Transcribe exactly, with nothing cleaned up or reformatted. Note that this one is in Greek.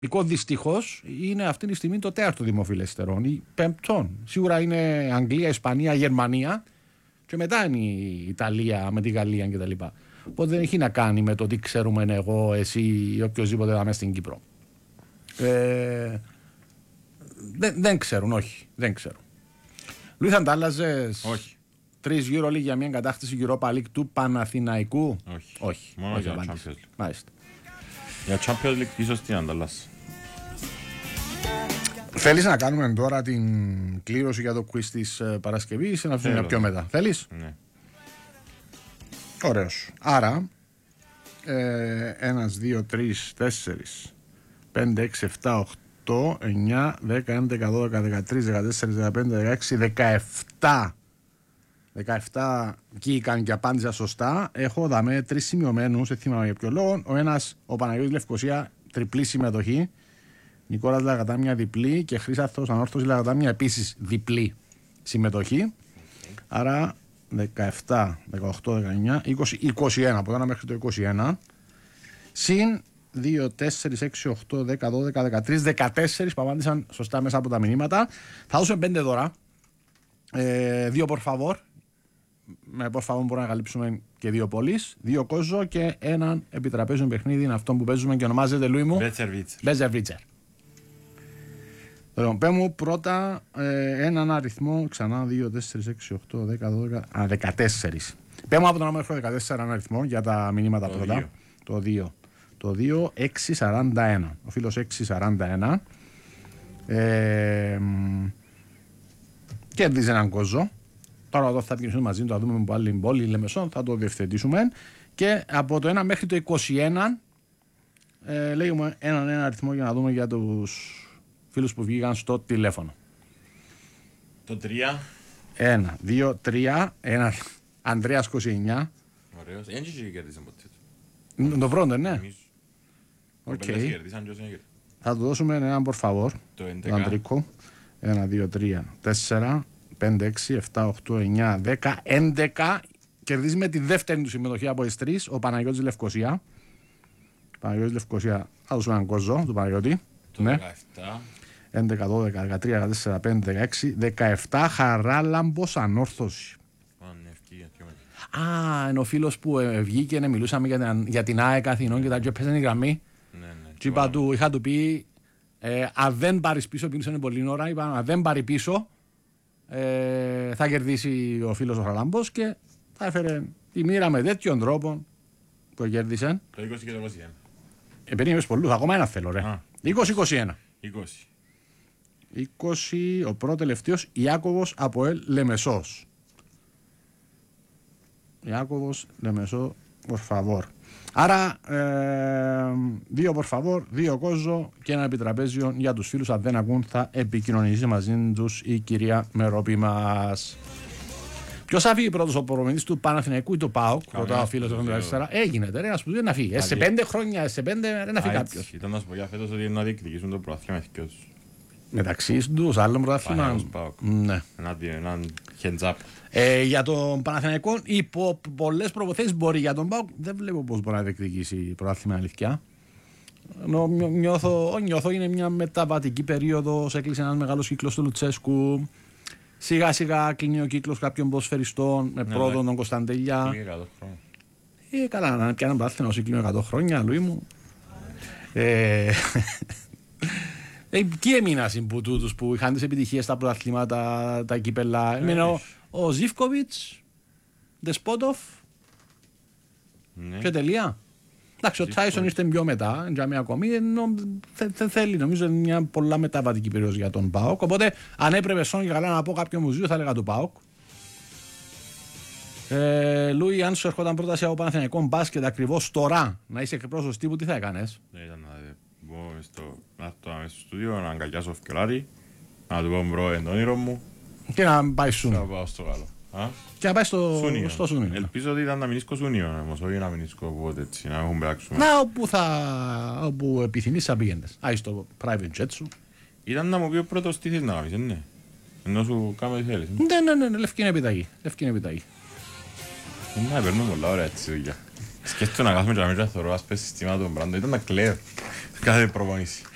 Παναθηναϊκό δυστυχώς είναι αυτή τη στιγμή το τέταρτο δημοφιλέστερο ή πέμπτον. Σίγουρα είναι Αγγλία, Ισπανία, Γερμανία και μετά είναι η Ιταλία με τη Γαλλία κτλ. Οπότε δεν έχει να κάνει με το τι ξέρουμε εγώ, εσύ ή οποιοδήποτε εδώ μέσα στην Κύπρο. Ε, δεν, δεν ξέρουν, όχι, δεν ξέρουν. Λουίς, θα τα άλλαζες? Όχι. Τρεις EuroLeague για μια κατάκτηση Europa League του Παναθηναϊκού? Όχι. Όχι. Μόνο όχι για απάντηση. Champions League. Μάλιστα. Για Champions League ίσως την ανταλλάσσει. Θέλεις να κάνουμε τώρα την κλήρωση για το quiz της Παρασκευής ή να αφήσουμε πιο μετά? Θέλεις? Ναι. Ωραίος. Άρα, ε, ένας, δύο, τρεις, τέσσερις, πέντε, έξι, επτά, οκτώ, εννιά, δέκα, έντεκα, δώδεκα, δεκατρείς, δεκατέσσερα, δεκαπέντε, δεκαέξι, δεκαεπτά. δεκαεπτά κοίκαν και απάντησα σωστά. Έχω δαμέ τρεις σημειωμένους, δεν θυμάμαι για ποιο λόγο. Ο ένας, ο Παναγιώτης Λευκοσία, τριπλή συμμετοχή. Νικόλας Λαγατάμια διπλή και Χρύσαθος Ανόρθωση Λαγατάμια επίσης διπλή συμμετοχή. Okay. Άρα δεκαεπτά, δεκαοκτώ, δεκαεννιά, είκοσι, είκοσι ένα από τώρα μέχρι το είκοσι ένα. Συν δύο, τέσσερα, έξι, οκτώ, δέκα, δώδεκα, δεκατρείς, δεκατέσσερα που απάντησαν σωστά μέσα από τα μηνύματα. Θα δώσουμε πέντε δώρα. Ε, δύο por favor. Με por favor μπορούμε να καλύψουμε και δύο πόλεις. Δύο κόζο και έναν επιτραπέζιο παιχνίδι. Είναι αυτό που παίζουμε και ονομάζεται, Λουί μου, Μπέζερ Βίτσερ. Λοιπόν, πέ μου πρώτα ε, έναν αριθμό, ξανά δύο, τέσσερα, έξι, οκτώ, δέκα, δώδεκα, α, δεκατέσσερα. Πέ μου από το νόμο μέχρι δεκατέσσερα έναν αριθμό για τα μηνύματα το πρώτα. δύο. Το δύο. Το δύο, έξι σαράντα ένα. Ο φίλος έξι σαράντα ένα. Ε, κέρδιζε έναν κόζο. Τώρα εδώ θα πηγαίνουμε μαζί του, θα δούμε από άλλη πόλη, Λεμεσόν, θα το διευθετήσουμε. Και από το ένα μέχρι το είκοσι ένα, ε, λέγουμε έναν ένα αριθμό για να δούμε για τους φίλους που βγήκαν στο τηλέφωνο. Το τρία. Ένα, δύο, τρία, ένα. Ανδρέας είκοσι εννιά. Ωραίος. Έτσι και κέρδισαν ποτέ του. Το πρώτο, ναι. Οκ. Θα του δώσουμε έναν por favor. Το έντεκα. Ανδρίκο. Ένα, δύο, τρία, τέσσερα, πέντε, έξι, επτά, οκτώ, εννιά, δέκα, έντεκα. Κερδίζει με τη δεύτερη του συμμετοχή από τις τρεις ο Παναγιώτης Λευκοσία. Παναγιώτης Λευκοσία, θα δώσουμε έναν κόζο του Παναγιώτη. Το ναι. δεκαεπτά. έντεκα, δώδεκα, δεκατρία, δεκατέσσερα, πέντε, δεκαέξι, δεκαεπτά. Χαράλαμπος Ανόρθωση. Α, είναι ο φίλος που ε, βγήκε και μιλούσαμε για την, για την ΑΕΚ Αθηνών και τα και πέσανε η γραμμή. Ναι, ναι. Και είπα του, είχα του πει, ε, αν δεν πάρεις πίσω, πήρε πολύ ώρα, είπα, αν δεν πάρει πίσω, ε, θα κερδίσει ο φίλος ο Χαράλαμπος και θα έφερε τη μοίρα με τέτοιον τρόπο που κέρδισε. Το είκοσι και το είκοσι ένα. Ε, περίμενες πολλούς, ακόμα ένα θέλω ρε. είκοσι είκοσι ένα. είκοσι. είκοσι, ο πρώτο τελευταίος Ιάκωβος από Ελ Λεμεσός. Ιάκωβος Λεμεσό, por favor. Άρα, ε, δύο por favor, δύο κόζο και ένα επιτραπέζιο για τους φίλους. Αν δεν ακούν, θα επικοινωνήσει μαζί τους η κυρία Μερόπη μας. Ποιος θα φύγει πρώτος, ο προπονητής του Παναθηναϊκού ή του ΠΑΟΚ? Ρωτά ο φίλος του τέσσερα. Έγινε, ρε, να σου πει να φύγει. Σε πέντε χρόνια, σε πέντε να φύγει κάποιος. Ήταν να σου πω για φέτος ότι να διεκδικήσουν το πρωτάθλημα εθικιώς. Μεταξύ τους, άλλο πρωτάθλημα. Ναι. Έναν χεντζάπ. Ε, για τον Παναθηναϊκό, υπό πολλές προποθέσεις μπορεί. Για τον ΠΑΟΚ δεν βλέπω πώς μπορεί να διεκδικήσει πρωτάθλημα αλήθεια. Νο, νιώθω, νιώθω είναι μια μεταβατική περίοδος. Έκλεισε ένας μεγάλος κύκλος του Λουτσέσκου. Σιγά σιγά κλείνει ο κύκλος κάποιων ποδοσφαιριστών με ναι, πρώτον τον Κωνσταντέλια. Κλείνει εκατό χρόνια. Ε, καλά, να πιάνουν πρωτάθλημα όσοι κλείνουν εκατό χρόνια, Λουί μου. Ε, ε, ποιοι έμειναν που τούτους που είχαν τις επιτυχίες στα πρωταθλήματα, τα κύπελα? Έμεινε ο, ο Ζίβκοβιτς, Δεσπότοφ ναι. Και τελεία. Εντάξει, ο Τάισον ήρθε πιο μετά, για μια ακόμη, δεν θε, θέλει, νομίζω είναι μια πολλά μεταβατική περίοδος για τον ΠΑΟΚ. Οπότε, αν έπρεπε σόν και καλά να πω κάποιο μουζείο, θα έλεγα του ΠΑΟΚ. Ε, Λούι, αν σου έρχονταν πρόταση από Παναθηναϊκό μπάσκετ ακριβώς τώρα να είσαι εκπρόσωπος τύπου, τι θα έκανες? Ήταν να μπω στο, στο στούντιο, να αγκαλιάσω ο Φκελάρη, να του πω μπρο εν το όνειρο μου και να πάει σου. Να πάω στο Γάλλο. Α? Και να πάει στο Σούνιο. Στο Σούνιο. Ελπίζω ότι ήταν να μείνεις στο Σούνιο, όμως όχι να μείνεις στο έτσι, να έχουν παίξουμε. Να, όπου, θα, όπου επιθυμείς θα πήγαινες. Άι στο private jet σου. Ήταν να μου πει ο πρώτος τι θες να κάνεις, ναι. Ενώ σου κάνω τι θέλεις. Ναι, ναι, ναι, ναι, λευκή είναι επιταγή. Λευκή είναι επιταγή. Να παίρνουμε πολλά ωραία έτσι δουλειά. Σκέφτομαι να κάθουμε και να μην θεωρώ ας πες συστήμα των πράγματων. Ήταν να κλαίω κάθε προπονήση.